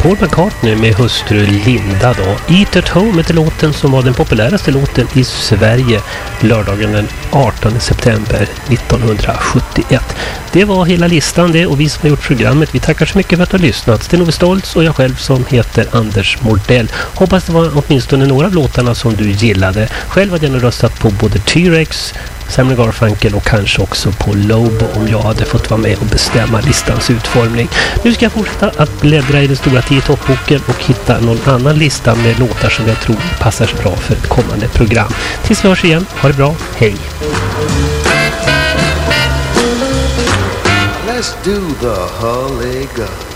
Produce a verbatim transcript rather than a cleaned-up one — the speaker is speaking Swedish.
Paul McCartney med hustru Linda då. Eat at Home heter låten som var den populäraste låten i Sverige lördagen den artonde september nittonhundrasjuttioett. Det var hela listan det, och vi som har gjort programmet, vi tackar så mycket för att du har lyssnat. Sten-Ove Stoltz och jag själv som heter Anders Mordell. Hoppas det var åtminstone några av låtarna som du gillade. Själv hade jag nog röstat på både T-Rex, Simon Garfunkel och kanske också på Lobo om jag hade fått vara med och bestämma listans utformning. Nu ska jag fortsätta att bläddra i den stora tio toppboken och hitta någon annan lista med låtar som jag tror passar så bra för ett kommande program. Tills vi hörs igen, ha det bra, hej! Let's do the Holly Gun.